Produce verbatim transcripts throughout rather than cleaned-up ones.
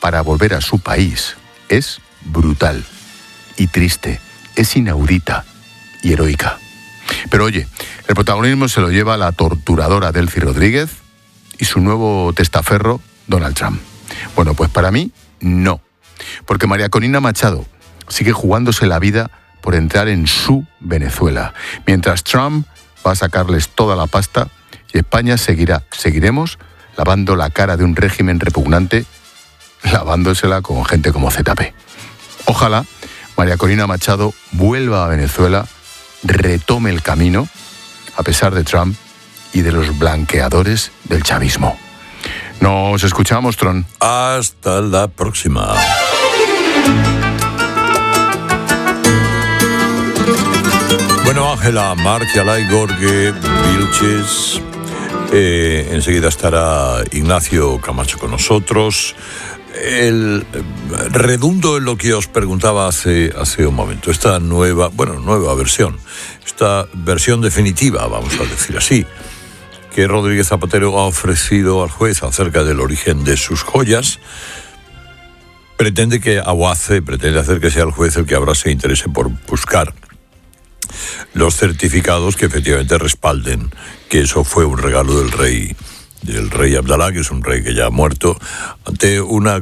para volver a su país es brutal y triste, es inaudita y heroica. Pero oye, el protagonismo se lo lleva la torturadora Delcy Rodríguez y su nuevo testaferro, Donald Trump. Bueno, pues para mí, no. Porque María Corina Machado sigue jugándose la vida por entrar en su Venezuela, mientras Trump va a sacarles toda la pasta y España seguirá, seguiremos lavando la cara de un régimen repugnante, lavándosela con gente como Z P. Ojalá María Corina Machado vuelva a Venezuela, retome el camino, a pesar de Trump y de los blanqueadores del chavismo. Nos escuchamos, Tron. Hasta la próxima. Bueno, Ángela, Marcialay, Gorge, Vilches. Eh, enseguida estará Ignacio Camacho con nosotros. El redundo en lo que os preguntaba hace, hace un momento. Esta nueva, bueno, nueva versión, esta versión definitiva, vamos a decir así, que Rodríguez Zapatero ha ofrecido al juez acerca del origen de sus joyas, pretende que aguace, pretende hacer que sea el juez el que ahora se interese por buscar los certificados que efectivamente respalden que eso fue un regalo del rey del rey Abdalá, que es un rey que ya ha muerto, ante una,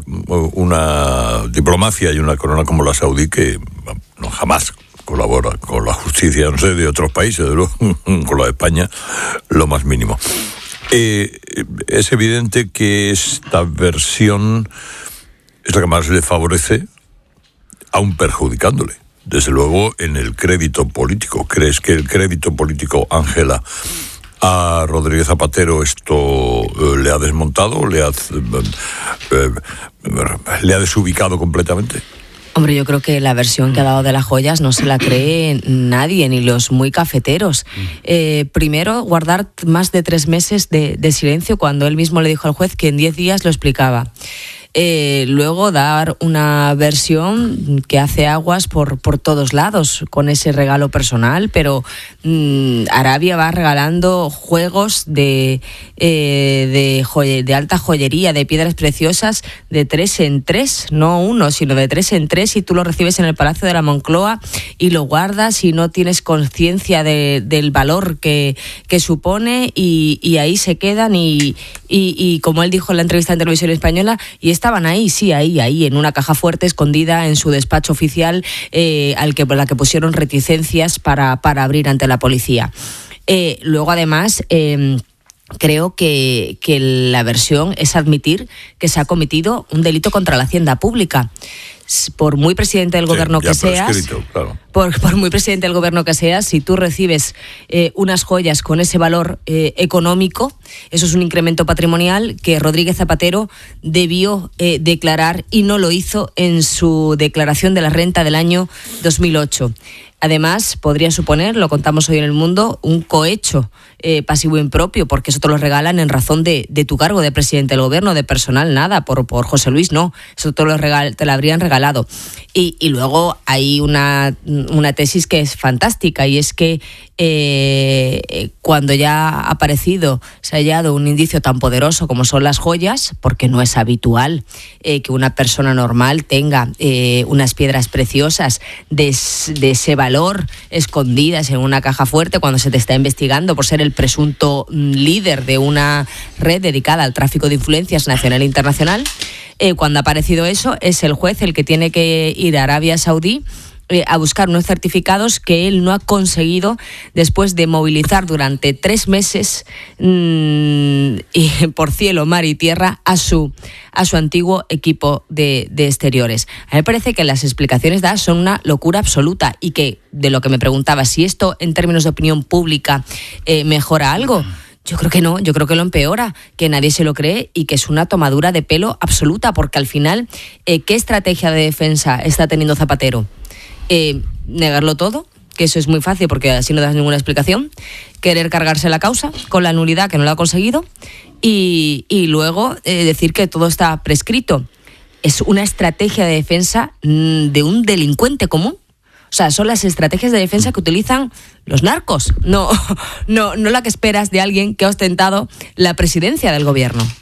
una diplomacia y una corona como la saudí que no jamás colabora con la justicia, no sé, de otros países, de luego, con la de España, lo más mínimo. Eh, es evidente que esta versión es la que más le favorece, aún perjudicándole. Desde luego, en el crédito político. ¿Crees que el crédito político, Ángela, a Rodríguez Zapatero esto eh, le ha desmontado, le ha, eh, eh, le ha desubicado completamente? Hombre, yo creo que la versión que ha dado de las joyas no se la cree nadie, ni los muy cafeteros. Eh, primero, guardar más de tres meses de, de silencio cuando él mismo le dijo al juez que en diez días lo explicaba. Eh, luego dar una versión que hace aguas por, por todos lados con ese regalo personal, pero mmm, Arabia va regalando juegos de, eh, de, joye, de alta joyería, de piedras preciosas, de tres en tres, no uno, sino de tres en tres, y tú lo recibes en el Palacio de la Moncloa y lo guardas y no tienes conciencia de, del valor que, que supone, y, y ahí se quedan y, y, y como él dijo en la entrevista en Televisión Española, y estaban ahí, sí, ahí, ahí, en una caja fuerte escondida en su despacho oficial, eh, al que, por la que pusieron reticencias para, para abrir ante la policía. Eh, luego, además, eh, creo que, que la versión es admitir que se ha cometido un delito contra la hacienda pública. Por muy presidente del gobierno sí, que seas, claro. por, por muy presidente del gobierno que seas, si tú recibes eh, unas joyas con ese valor eh, económico, eso es un incremento patrimonial que Rodríguez Zapatero debió eh, declarar y no lo hizo en su declaración de la renta del año dos mil ocho. Además, podría suponer, lo contamos hoy en El Mundo, un cohecho eh, pasivo impropio, porque eso te lo regalan en razón de, de tu cargo de presidente del gobierno, de personal, nada, por, por José Luis, no, eso te lo, regal, te lo habrían regalado. Y, y luego hay una, una tesis que es fantástica, y es que eh, cuando ya ha aparecido, se ha hallado un indicio tan poderoso como son las joyas, porque no es habitual eh, que una persona normal tenga eh, unas piedras preciosas de, de ese valor escondidas en una caja fuerte cuando se te está investigando por ser el presunto líder de una red dedicada al tráfico de influencias nacional e internacional. Eh, cuando ha aparecido eso, es el juez el que tiene que ir a Arabia Saudí eh, a buscar unos certificados que él no ha conseguido después de movilizar durante tres meses mmm, y por cielo, mar y tierra a su a su antiguo equipo de, de exteriores. A mí me parece que las explicaciones dadas son una locura absoluta, y que, de lo que me preguntaba, si esto en términos de opinión pública eh, mejora algo, yo creo que no, yo creo que lo empeora, que nadie se lo cree y que es una tomadura de pelo absoluta, porque al final, eh, ¿qué estrategia de defensa está teniendo Zapatero? Eh, ¿Negarlo todo? Que eso es muy fácil porque así no das ninguna explicación. Querer cargarse la causa con la nulidad que no lo ha conseguido, y, y luego eh, decir que todo está prescrito. Es una estrategia de defensa de un delincuente común. O sea, son las estrategias de defensa que utilizan los narcos, no, no, no la que esperas de alguien que ha ostentado la presidencia del gobierno.